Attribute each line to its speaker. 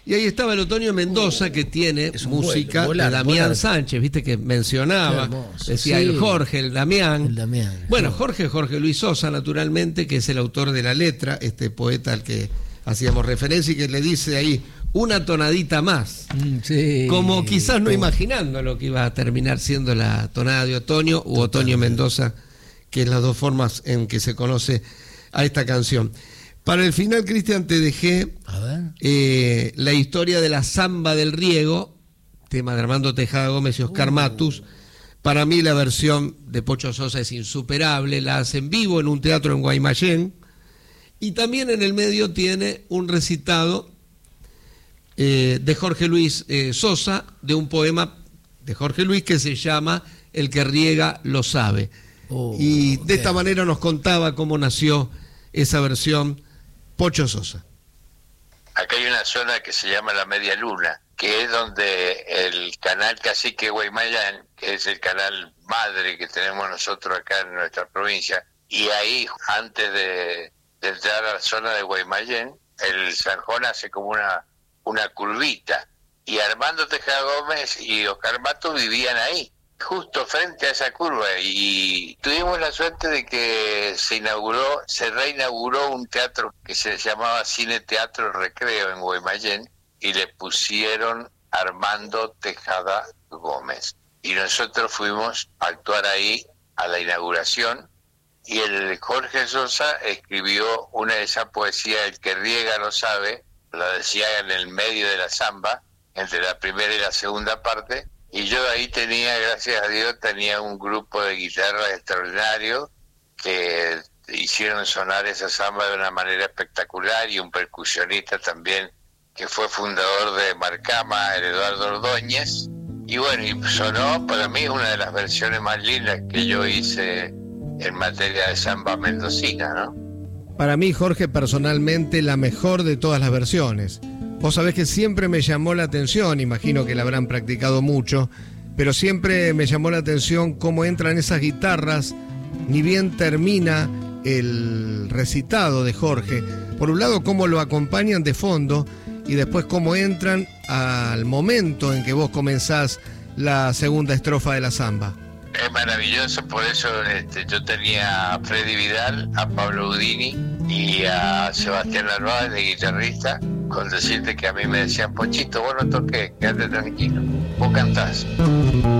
Speaker 1: Y ahí estaba el Otonio Mendoza, que tiene música de Damián Sánchez, viste que mencionaba, decía el Jorge, el Damián. Bueno, Jorge Luis Sosa, naturalmente, que es el autor de la letra, este poeta al que hacíamos referencia y que le dice ahí una tonadita más, como quizás no imaginando lo que iba a terminar siendo la tonada de Otonio u Otonio Mendoza, que es las dos formas en que se conoce a esta canción. Para el final, Cristian, te dejé la historia de la Zamba del Riego, tema de Armando Tejada Gómez y Oscar Matus. Para mí la versión de Pocho Sosa es insuperable, la hace en vivo en un teatro en Guaymallén, y también en el medio tiene un recitado de Jorge Luis Sosa, de un poema de Jorge Luis que se llama El que riega lo sabe. Y de esta manera nos contaba cómo nació esa versión Pocho Sosa.
Speaker 2: Acá hay una zona que se llama la Media Luna, que es donde el canal Cacique Guaymallén, que es el canal madre que tenemos nosotros acá en nuestra provincia, y ahí, antes de entrar a la zona de Guaymallén, el Zanjón hace como una curvita, y Armando Tejada Gómez y Oscar Matus vivían ahí, justo frente a esa curva, y tuvimos la suerte de que se reinauguró un teatro que se llamaba Cine Teatro Recreo en Guaymallén, y le pusieron Armando Tejada Gómez, y nosotros fuimos a actuar ahí a la inauguración, y el Jorge Sosa escribió una de esas poesías, El que riega lo sabe, la decía en el medio de la zamba, entre la primera y la segunda parte. Y yo ahí tenía, gracias a Dios, un grupo de guitarras extraordinario que hicieron sonar esa samba de una manera espectacular, y un percusionista también que fue fundador de Marcama, el Eduardo Ordóñez. Y bueno, y sonó para mí una de las versiones más lindas que yo hice en materia de samba mendocina, ¿no?
Speaker 1: Para mí, Jorge, personalmente la mejor de todas las versiones. Vos sabés que siempre me llamó la atención, imagino que la habrán practicado mucho, pero siempre me llamó la atención cómo entran esas guitarras, ni bien termina el recitado de Jorge. Por un lado, cómo lo acompañan de fondo, y después cómo entran al momento en que vos comenzás la segunda estrofa de la zamba.
Speaker 2: Es maravilloso, por eso yo tenía a Freddy Vidal, a Pablo Udini y a Sebastián Narváez de guitarrista, con decirte que a mí me decían: Pochito, vos no toques, quédate tranquilo, vos cantás.